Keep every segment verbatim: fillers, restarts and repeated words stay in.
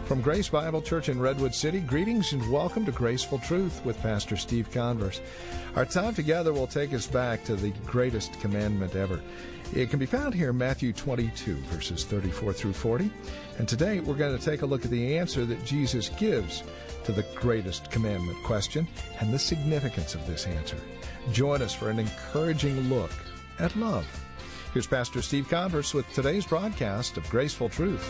From Grace Bible Church in Redwood City, greetings and welcome to Graceful Truth with Pastor Steve Converse. Our time together will take us back to the greatest commandment ever. It can be found here in Matthew twenty-two, verses thirty-four through forty. And today we're going to take a look at the answer that Jesus gives to the greatest commandment question and the significance of this answer. Join us for an encouraging look at love. Here's Pastor Steve Converse with today's broadcast of Graceful Truth.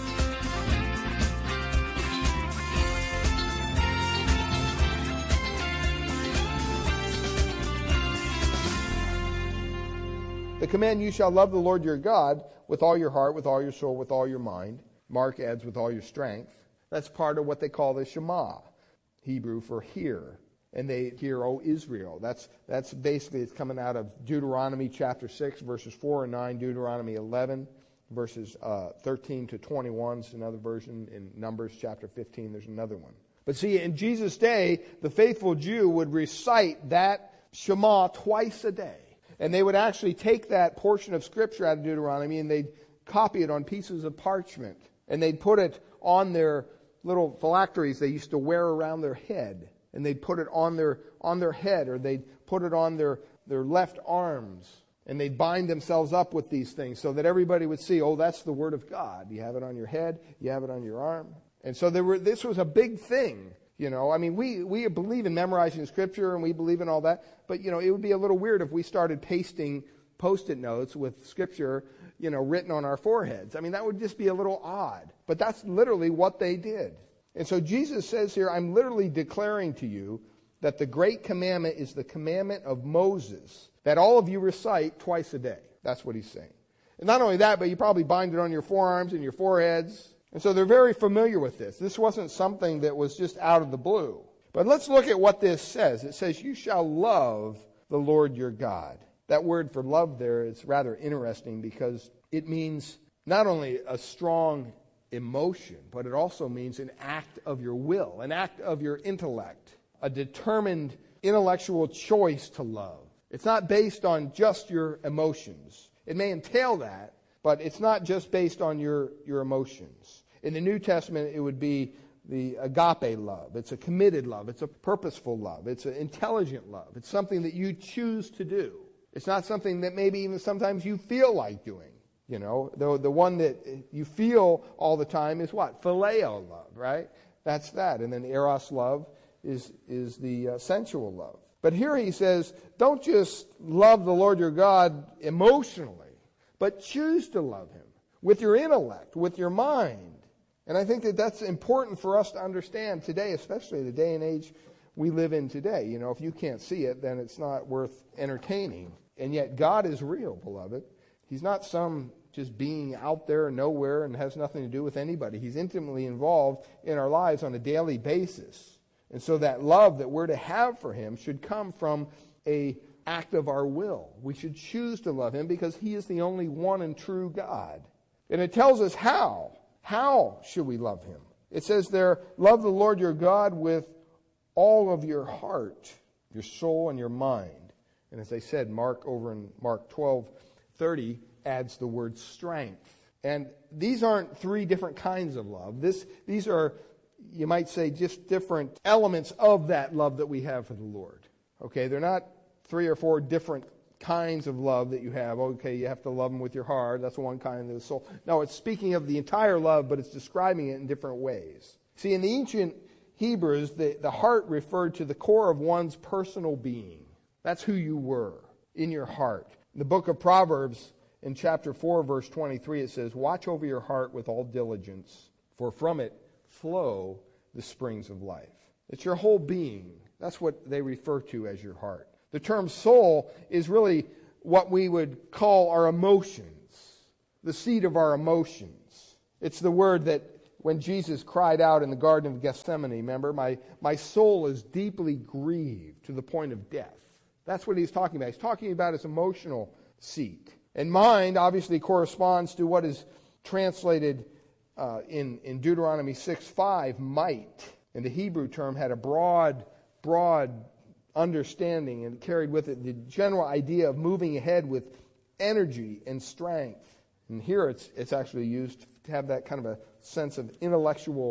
The command, you shall love the Lord your God with all your heart, with all your soul, with all your mind. Mark adds with all your strength. That's part of what they call the Shema, Hebrew for hear. And they hear, O Israel. That's that's basically, it's coming out of Deuteronomy chapter six, verses four and nine, Deuteronomy eleven, verses uh, thirteen to twenty-one. It's another version. In Numbers chapter fifteen, there's another one. But see, in Jesus' day, the faithful Jew would recite that Shema twice a day. And they would actually take that portion of Scripture out of Deuteronomy and they'd copy it on pieces of parchment. And they'd put it on their little phylacteries they used to wear around their head. And they'd put it on their on their head, or they'd put it on their, their left arms. And they'd bind themselves up with these things so that everybody would see, oh, that's the Word of God. You have it on your head, you have it on your arm. And so there were, this was a big thing. You know, I mean, we, we believe in memorizing Scripture and we believe in all that. But, you know, it would be a little weird if we started pasting Post-it notes with Scripture, you know, written on our foreheads. I mean, that would just be a little odd. But that's literally what they did. And so Jesus says here, I'm literally declaring to you that the great commandment is the commandment of Moses, that all of you recite twice a day. That's what he's saying. And not only that, but you probably bind it on your forearms and your foreheads. And so they're very familiar with this. This wasn't something that was just out of the blue. But let's look at what this says. It says, you shall love the Lord your God. That word for love there is rather interesting because it means not only a strong emotion, but it also means an act of your will, an act of your intellect, a determined intellectual choice to love. It's not based on just your emotions. It may entail that, but it's not just based on your, your emotions. In the New Testament, it would be the agape love. It's a committed love. It's a purposeful love. It's an intelligent love. It's something that you choose to do. It's not something that maybe even sometimes you feel like doing. You know, the, the one that you feel all the time is what? Phileo love, right? That's that. And then eros love is, is the uh, sensual love. But here he says, don't just love the Lord your God emotionally, but choose to love him with your intellect, with your mind. And I think that that's important for us to understand today, especially the day and age we live in today. You know, if you can't see it, then it's not worth entertaining. And yet God is real, beloved. He's not some just being out there nowhere and has nothing to do with anybody. He's intimately involved in our lives on a daily basis. And so that love that we're to have for him should come from an act of our will. We should choose to love him because he is the only one and true God. And it tells us how. How should we love him? It says there, love the Lord your God with all of your heart, your soul, and your mind. And as I said, Mark over in Mark twelve thirty adds the word strength. And these aren't three different kinds of love. This, these are, you might say, just different elements of that love that we have for the Lord. Okay, they're not three or four different kinds of love that you have. Okay, you have to love him with your heart. That's one kind of the soul. No, it's speaking of the entire love, but it's describing it in different ways. See, in the ancient Hebrews, the, the heart referred to the core of one's personal being. That's who you were in your heart. In the book of Proverbs, in chapter four, verse twenty-three, it says, watch over your heart with all diligence, for from it flow the springs of life. It's your whole being. That's what they refer to as your heart. The term soul is really what we would call our emotions, the seat of our emotions. It's the word that when Jesus cried out in the Garden of Gethsemane, remember, my, my soul is deeply grieved to the point of death. That's what he's talking about. He's talking about his emotional seat. And mind obviously corresponds to what is translated uh, in, in Deuteronomy six five, might. And the Hebrew term had a broad, broad understanding and carried with it the general idea of moving ahead with energy and strength. And here it's it's actually used to have that kind of a sense of intellectual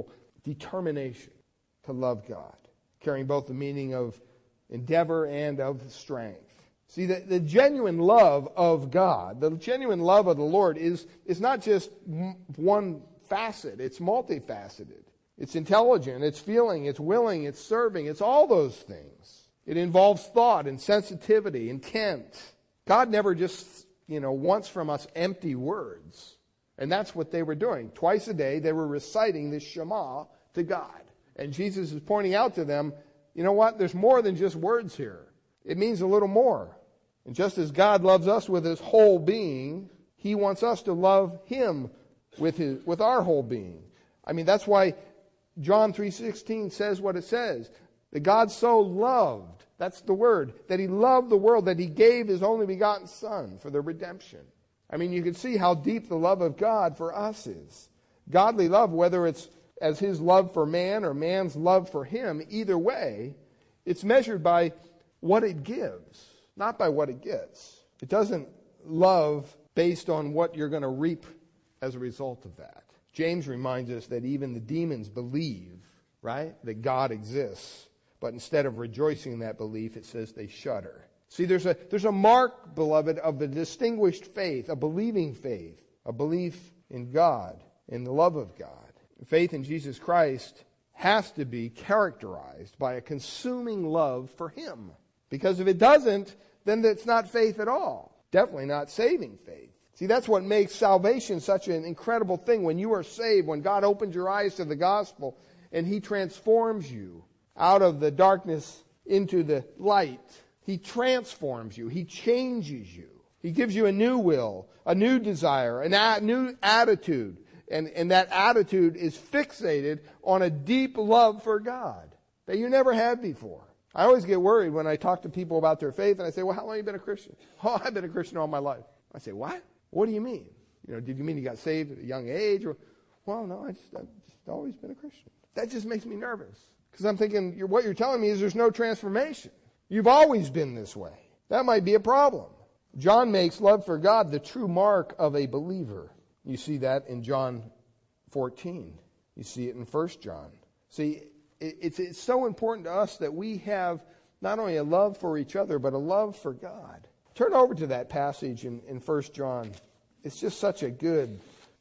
determination to love God, carrying both the meaning of endeavor and of strength. See, the, the genuine love of God, the genuine love of the Lord is, is not just one facet. It's multifaceted. It's intelligent, it's feeling, it's willing, it's serving, it's all those things. It involves thought and sensitivity, intent. God never just, you know, wants from us empty words. And that's what they were doing. Twice a day, they were reciting this Shema to God. And Jesus is pointing out to them, you know what? There's more than just words here. It means a little more. And just as God loves us with his whole being, he wants us to love him with his, with our whole being. I mean, that's why John three sixteen says what it says. That God so loved, that's the word, that he loved the world, that he gave his only begotten Son for the redemption. I mean, you can see how deep the love of God for us is. Godly love, whether it's as his love for man or man's love for him, either way, it's measured by what it gives, not by what it gets. It doesn't love based on what you're going to reap as a result of that. James reminds us that even the demons believe, right, that God exists. But instead of rejoicing in that belief, it says they shudder. See, there's a, there's a mark, beloved, of the distinguished faith, a believing faith, a belief in God, in the love of God. Faith in Jesus Christ has to be characterized by a consuming love for him. Because if it doesn't, then it's not faith at all. Definitely not saving faith. See, that's what makes salvation such an incredible thing. When you are saved, when God opens your eyes to the gospel and he transforms you out of the darkness into the light, he transforms you. He changes you. He gives you a new will, a new desire, a a new attitude. And, and that attitude is fixated on a deep love for God that you never had before. I always get worried when I talk to people about their faith and I say, well, how long have you been a Christian? Oh, I've been a Christian all my life. I say, what? What do you mean? You know, did you mean you got saved at a young age? Or, well, no, I just, I've just always been a Christian. That just makes me nervous. Because I'm thinking, you're, what you're telling me is there's no transformation. You've always been this way. That might be a problem. John makes love for God the true mark of a believer. You see that in John fourteen. You see it in First John. See, it, it's, it's so important to us that we have not only a love for each other, but a love for God. Turn over to that passage in, in First John. It's just such a good,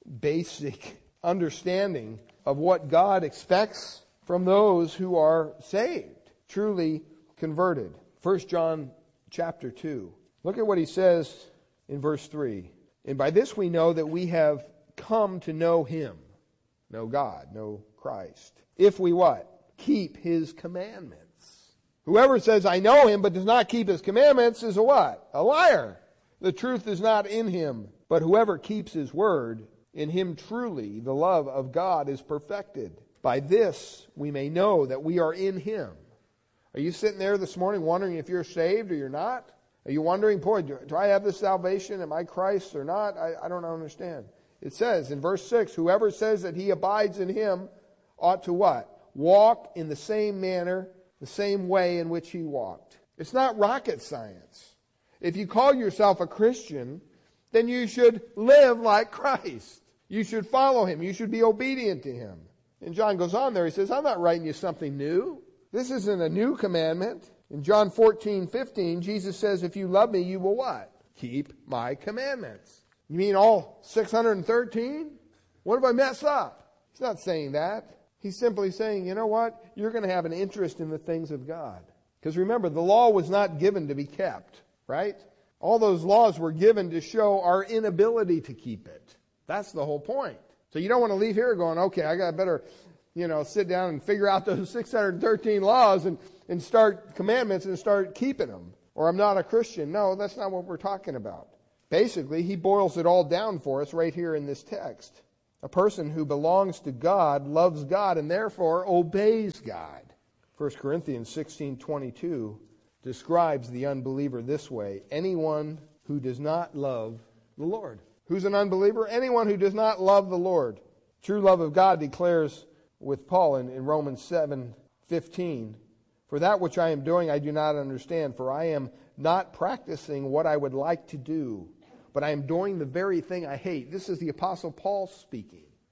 basic understanding of what God expects from those who are saved, truly converted. First John chapter two. Look at what he says in verse three. And by this we know that we have come to know him, know God, know Christ. If we what? Keep his commandments. Whoever says, I know him, but does not keep his commandments is a what? A liar. The truth is not in him. But whoever keeps his word, in him truly the love of God is perfected. By this we may know that we are in him. Are you sitting there this morning wondering if you're saved or you're not? Are you wondering, boy, do, do I have this salvation? Am I Christ or not? I, I don't understand. It says in verse six, whoever says that he abides in him ought to what? Walk in the same manner, the same way in which he walked. It's not rocket science. If you call yourself a Christian, then you should live like Christ. You should follow him. You should be obedient to him. And John goes on there. He says, I'm not writing you something new. This isn't a new commandment. In John fourteen fifteen, Jesus says, if you love me, you will what? Keep my commandments. You mean all six hundred thirteen? What if I mess up? He's not saying that. He's simply saying, you know what? You're going to have an interest in the things of God. Because remember, the law was not given to be kept, right? All those laws were given to show our inability to keep it. That's the whole point. So you don't want to leave here going, okay, I got better, you know, sit down and figure out those six hundred thirteen laws and, and start commandments and start keeping them. Or I'm not a Christian. No, that's not what we're talking about. Basically, he boils it all down for us right here in this text. A person who belongs to God loves God and therefore obeys God. First Corinthians sixteen twenty-two describes the unbeliever this way. Anyone who does not love the Lord. Who's an unbeliever? Anyone who does not love the Lord. True love of God declares with Paul in, in Romans seven fifteen, for that which I am doing I do not understand, for I am not practicing what I would like to do, but I am doing the very thing I hate. This is the Apostle Paul speaking.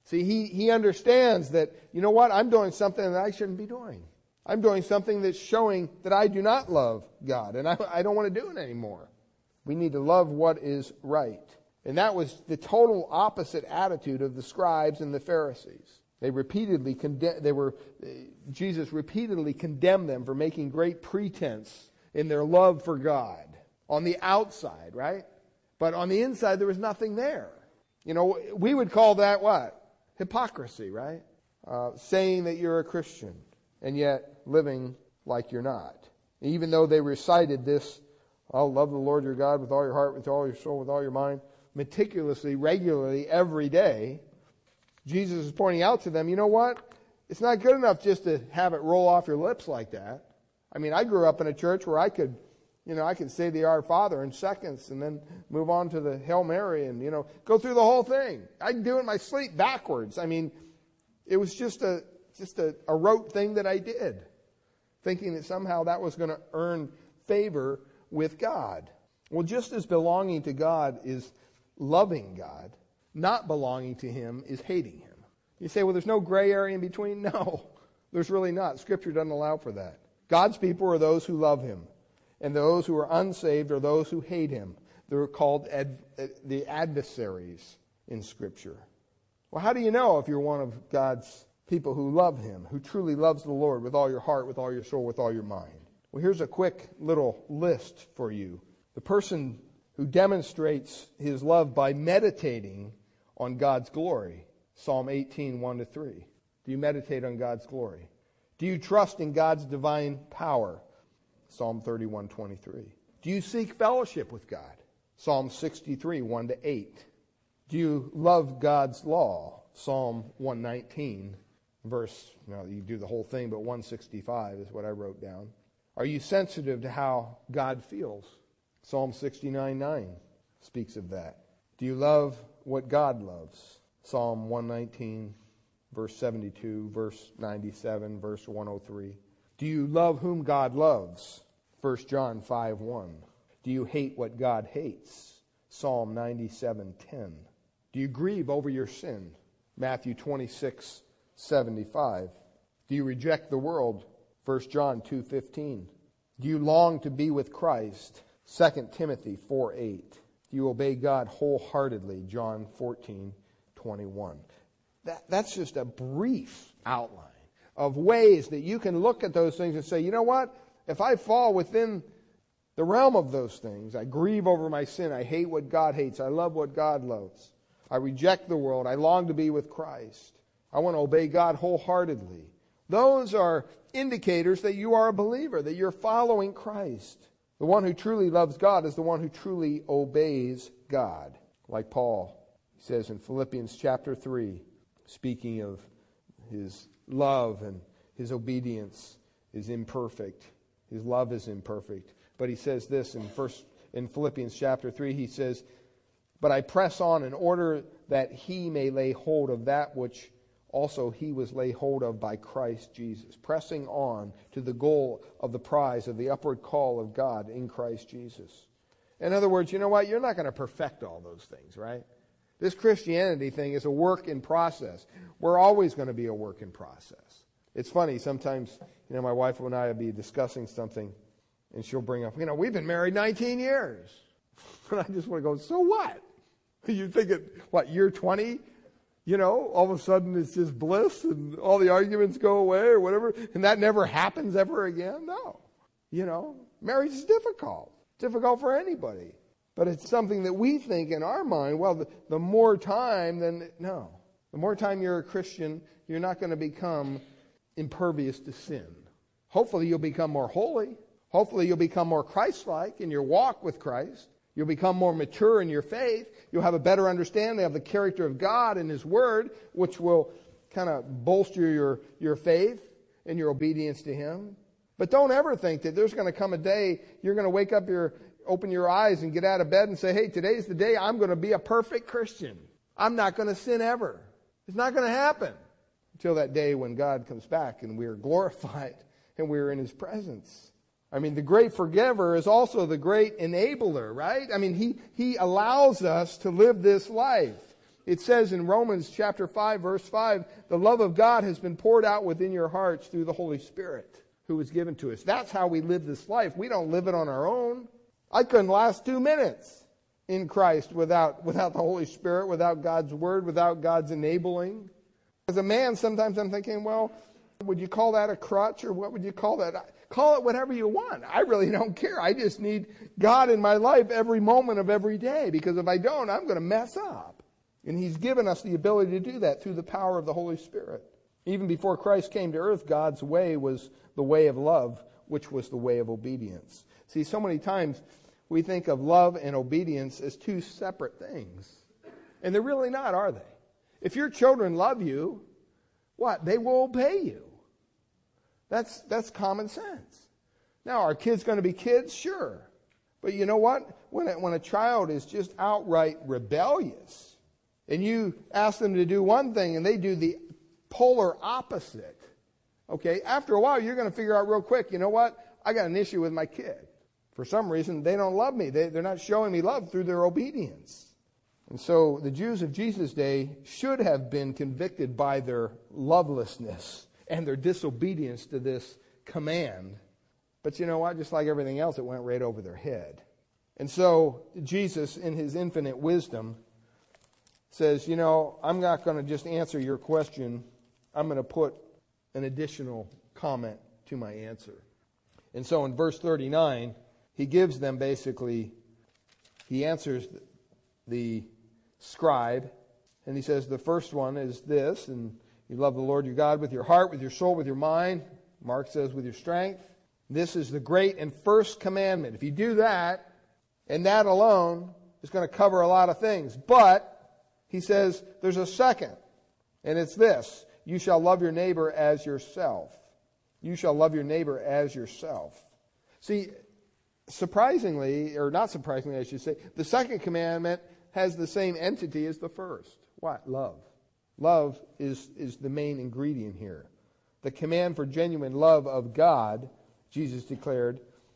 See, he, he understands that, you know what, I'm doing something that I shouldn't be doing. I'm doing something that's showing that I do not love God, and I, I don't want to do it anymore. We need to love what is right. And that was the total opposite attitude of the scribes and the Pharisees. They repeatedly condemn, they were, Jesus repeatedly condemned them for making great pretense in their love for God on the outside, right? But on the inside, there was nothing there. You know, we would call that what? Hypocrisy, right? Uh, saying that you're a Christian and yet living like you're not. Even though they recited this, I'll love the Lord your God with all your heart, with all your soul, with all your mind, meticulously, regularly, every day, Jesus is pointing out to them, you know what? It's not good enough just to have it roll off your lips like that. I mean, I grew up in a church where I could, you know, I could say the Our Father in seconds and then move on to the Hail Mary and, you know, go through the whole thing. I can do it in my sleep backwards. I mean, it was just a just a, a rote thing that I did, thinking that somehow that was going to earn favor with God. Well, just as belonging to God is loving God, not belonging to Him is hating Him. You say, well, there's no gray area in between? No, there's really not. Scripture doesn't allow for that. God's people are those who love Him, and those who are unsaved are those who hate Him. They're called ad, the adversaries in Scripture. Well, how do you know if you're one of God's people who love Him, who truly loves the Lord with all your heart, with all your soul, with all your mind? Well, here's a quick little list for you. The person who demonstrates his love by meditating on God's glory. Psalm eighteen, one to three. Do you meditate on God's glory? Do you trust in God's divine power? Psalm thirty-one, twenty-three. Do you seek fellowship with God? Psalm sixty-three, one to eight. Do you love God's law? Psalm one nineteen, verse, no, you do the whole thing, but one sixty-five is what I wrote down. Are you sensitive to how God feels? Psalm sixty-nine, nine speaks of that. Do you love what God loves? Psalm one nineteen, verse seventy-two, verse ninety-seven, verse one oh three. Do you love whom God loves? First John five, one. Do you hate what God hates? Psalm ninety-seven, ten. Do you grieve over your sin? Matthew twenty-six, seventy-five. Do you reject the world? First John two, fifteen. Do you long to be with Christ? Second Timothy four, eight. Do you obey God wholeheartedly? John fourteen, twenty-one. That, that's just a brief outline of ways that you can look at those things and say, you know what? If I fall within the realm of those things, I grieve over my sin, I hate what God hates, I love what God loves, I reject the world, I long to be with Christ, I want to obey God wholeheartedly. Those are indicators that you are a believer, that you're following Christ. The one who truly loves God is the one who truly obeys God. Like Paul says in Philippians chapter three, speaking of his love and his obedience is imperfect. His love is imperfect. But he says this in first in Philippians chapter three, he says, "But I press on in order that he may lay hold of that which also he was laid hold of by Christ Jesus," pressing on to the goal of the prize of the upward call of God in Christ Jesus. In other words, you know what? You're not going to perfect all those things, right? This Christianity thing is a work in process. We're always going to be a work in process. It's funny, sometimes, you know, my wife and I will be discussing something, and she'll bring up, you know, we've been married nineteen years. And I just want to go, so what? You think at, what, year twenty? You know, all of a sudden it's just bliss and all the arguments go away or whatever, and that never happens ever again? No. You know, marriage is difficult. Difficult for anybody. But it's something that we think in our mind, well, the, the more time, then, no. The more time you're a Christian, you're not going to become impervious to sin. Hopefully you'll become more holy. Hopefully you'll become more Christ-like in your walk with Christ. You'll become more mature in your faith. You'll have a better understanding of the character of God and His Word, which will kind of bolster your, your faith and your obedience to Him. But don't ever think that there's going to come a day you're going to wake up, your, open your eyes and get out of bed and say, hey, today's the day I'm going to be a perfect Christian. I'm not going to sin ever. It's not going to happen until that day when God comes back and we are glorified and we are in His presence. I mean, the great forgiver is also the great enabler, right? I mean, he, he allows us to live this life. It says in Romans chapter five, verse five, the love of God has been poured out within your hearts through the Holy Spirit who was given to us. That's how we live this life. We don't live it on our own. I couldn't last two minutes in Christ without, without the Holy Spirit, without God's Word, without God's enabling. As a man, sometimes I'm thinking, well, would you call that a crutch or what would you call that? Call it whatever you want. I really don't care. I just need God in my life every moment of every day, because if I don't, I'm going to mess up. And He's given us the ability to do that through the power of the Holy Spirit. Even before Christ came to earth, God's way was the way of love, which was the way of obedience. See, so many times we think of love and obedience as two separate things. And they're really not, are they? If your children love you, what? They will obey you. That's, that's common sense. Now, are kids going to be kids? Sure. But you know what? When a, when a child is just outright rebellious, and you ask them to do one thing and they do the polar opposite, okay, after a while you're going to figure out real quick, you know what? I got an issue with my kid. For some reason, they don't love me. They, they're not showing me love through their obedience. And so the Jews of Jesus' day should have been convicted by their lovelessness and their disobedience to this command. But you know what? Just like everything else, it went right over their head. And so Jesus, in His infinite wisdom, says, you know, I'm not going to just answer your question. I'm going to put an additional comment to my answer. And so in verse thirty-nine, He gives them basically, He answers the scribe, and He says the first one is this, and you love the Lord your God with your heart, with your soul, with your mind. Mark says with your strength. This is the great and first commandment. If you do that, and that alone is going to cover a lot of things. But He says there's a second, and it's this. You shall love your neighbor as yourself. You shall love your neighbor as yourself. See, surprisingly, or not surprisingly, I should say, the second commandment has the same entity as the first. What? Love. Love is, is the main ingredient here. The command for genuine love of God, Jesus declared,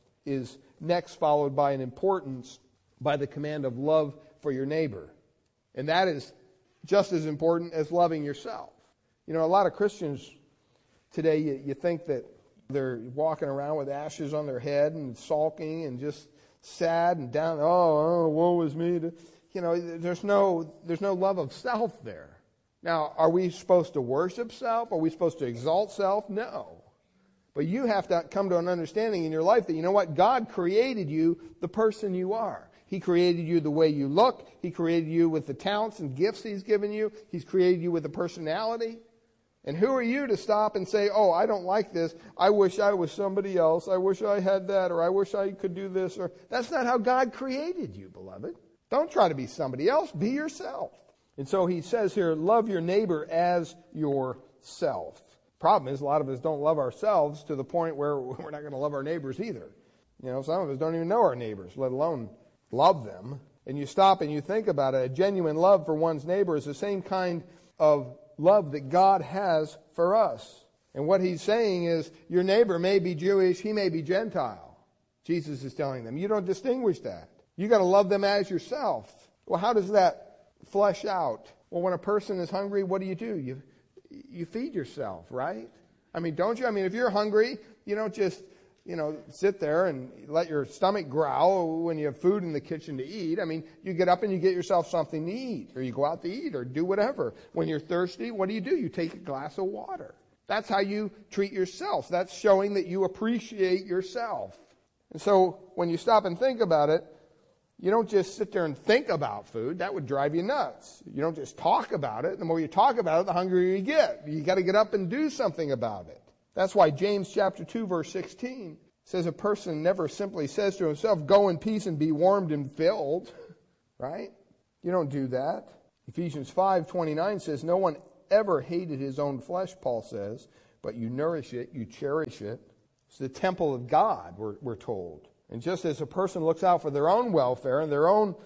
is next followed by an importance by the command of love for your neighbor. And that is just as important as loving yourself. You know, a lot of Christians today, you, you think that they're walking around with ashes on their head and sulking and just sad and down. Oh, oh woe is me. You know, there's no, there's no love of self there. Now, are we supposed to worship self? Are we supposed to exalt self? No. But you have to come to an understanding in your life that, you know what? God created you the person you are. He created you the way you look. He created you with the talents and gifts He's given you. He's created you with a personality. And who are you to stop and say, oh, I don't like this. I wish I was somebody else. I wish I had that, or I wish I could do this. Or that's not how God created you, beloved. Don't try to be somebody else. Be yourself. And so He says here, love your neighbor as yourself. Problem is, a lot of us don't love ourselves to the point where we're not going to love our neighbors either. You know, some of us don't even know our neighbors, let alone love them. And you stop and you think about it. A genuine love for one's neighbor is the same kind of love that God has for us. And what He's saying is, your neighbor may be Jewish, he may be Gentile. Jesus is telling them, you don't distinguish that. You got to love them as yourself. Well, how does that flesh out? Well, when a person is hungry, what do you do? You you feed yourself, right? I mean, don't you? I mean, if you're hungry, you don't just, you know, sit there and let your stomach growl when you have food in the kitchen to eat. I mean, you get up and you get yourself something to eat, or you go out to eat, or do whatever. When you're thirsty, what do you do? You take a glass of water. That's how you treat yourself. That's showing that you appreciate yourself. And so when you stop and think about it, you don't just sit there and think about food. That would drive you nuts. You don't just talk about it. The more you talk about it, the hungrier you get. You got to get up and do something about it. That's why James chapter two, verse sixteen says a person never simply says to himself, go in peace and be warmed and filled. Right? You don't do that. Ephesians five twenty-nine says, no one ever hated his own flesh, Paul says, but you nourish it, you cherish it. It's the temple of God, we're, we're told. And just as a person looks out for their own welfare and their own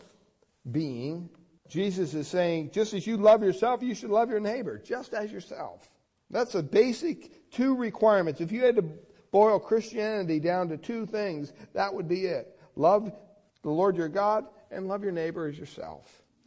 being, Jesus is saying, just as you love yourself, you should love your neighbor, just as yourself. That's a basic two requirements. If you had to boil Christianity down to two things, that would be it. Love the Lord your God and love your neighbor as yourself.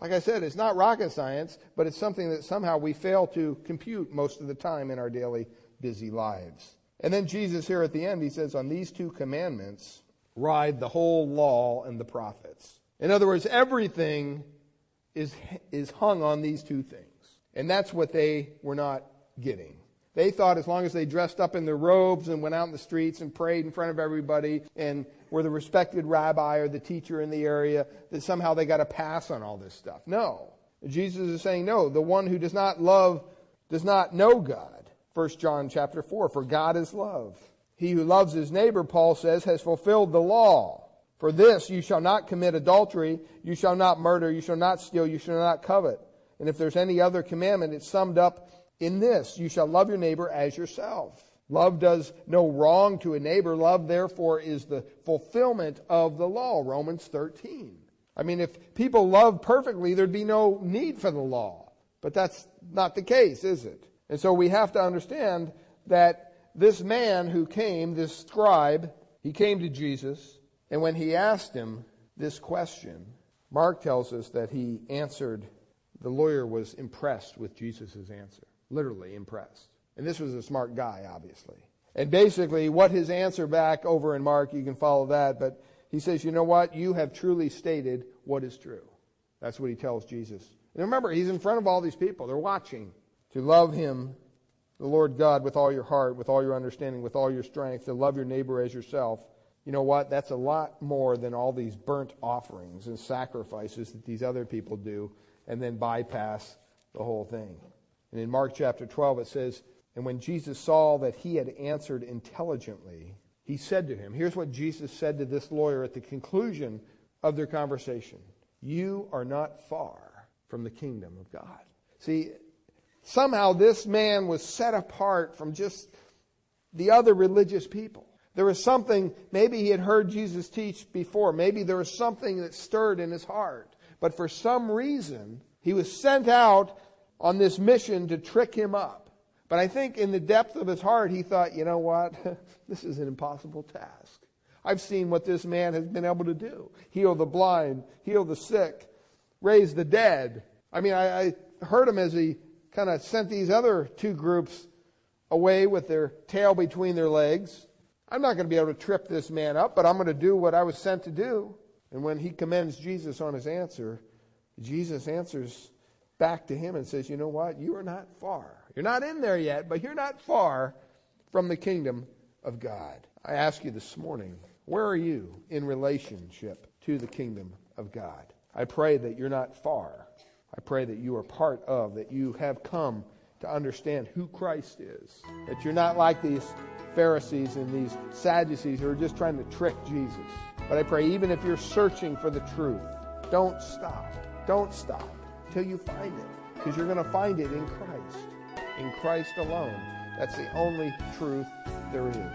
Like I said, it's not rocket science, but it's something that somehow we fail to compute most of the time in our daily busy lives. And then Jesus here at the end, he says, on these two commandments ride the whole law and the prophets. In other words, everything is, is hung on these two things. And that's what they were not getting. They thought as long as they dressed up in their robes and went out in the streets and prayed in front of everybody and were the respected rabbi or the teacher in the area, that somehow they got a pass on all this stuff. No. Jesus is saying, no, the one who does not love does not know God. First John chapter four, for God is love. He who loves his neighbor, Paul says, has fulfilled the law. For this, you shall not commit adultery, you shall not murder, you shall not steal, you shall not covet. And if there's any other commandment, it's summed up in this: you shall love your neighbor as yourself. Love does no wrong to a neighbor. Love, therefore, is the fulfillment of the law. Romans thirteen. I mean, if people loved perfectly, there'd be no need for the law. But that's not the case, is it? And so we have to understand that this man who came, this scribe, he came to Jesus, and when he asked him this question, Mark tells us that he answered, the lawyer was impressed with Jesus' answer. Literally impressed. And this was a smart guy, obviously. And basically, what his answer back over in Mark, you can follow that, but he says, you know what? You have truly stated what is true. That's what he tells Jesus. And remember, he's in front of all these people. They're watching. To love him, the Lord God, with all your heart, with all your understanding, with all your strength, to love your neighbor as yourself. You know what? That's a lot more than all these burnt offerings and sacrifices that these other people do and then bypass the whole thing. And in Mark chapter twelve it says, and when Jesus saw that he had answered intelligently, he said to him, here's what Jesus said to this lawyer at the conclusion of their conversation: you are not far from the kingdom of God. See, somehow this man was set apart from just the other religious people. There was something, maybe he had heard Jesus teach before. Maybe there was something that stirred in his heart. But for some reason, he was sent out on this mission to trick him up. But I think in the depth of his heart, he thought, you know what? This is an impossible task. I've seen what this man has been able to do. Heal the blind, heal the sick, raise the dead. I mean, I, I heard him as he kind of sent these other two groups away with their tail between their legs. I'm not going to be able to trip this man up, but I'm going to do what I was sent to do. And when he commends Jesus on his answer, Jesus answers back to him and says, you know what? You are not far. You're not in there yet, but you're not far from the kingdom of God. I ask you this morning, where are you in relationship to the kingdom of God? I pray that you're not far. I pray that you are part of, that you have come to understand who Christ is. That you're not like these Pharisees and these Sadducees who are just trying to trick Jesus. But I pray, even if you're searching for the truth, don't stop. Don't stop till you find it. Because you're going to find it in Christ. In Christ alone. That's the only truth there is.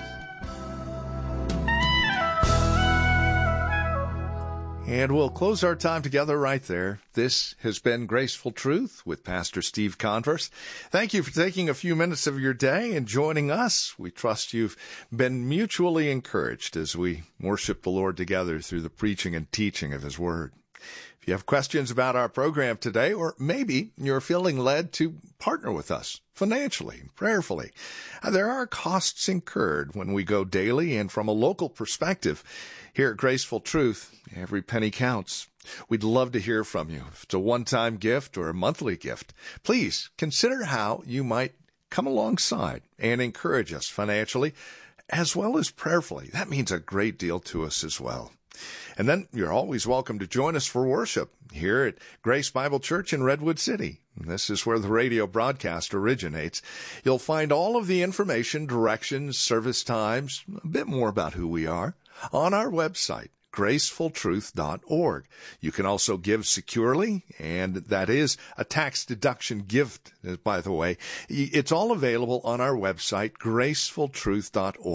And we'll close our time together right there. This has been Graceful Truth with Pastor Steve Converse. Thank you for taking a few minutes of your day and joining us. We trust you've been mutually encouraged as we worship the Lord together through the preaching and teaching of His Word. If you have questions about our program today, or maybe you're feeling led to partner with us financially, prayerfully, there are costs incurred when we go daily, and from a local perspective, here at Graceful Truth, every penny counts. We'd love to hear from you. If it's a one-time gift or a monthly gift, please consider how you might come alongside and encourage us financially as well as prayerfully. That means a great deal to us as well. And then you're always welcome to join us for worship here at Grace Bible Church in Redwood City. This is where the radio broadcast originates. You'll find all of the information, directions, service times, a bit more about who we are on our website, graceful truth dot org. You can also give securely, and that is a tax deduction gift, by the way. It's all available on our website, graceful truth dot org.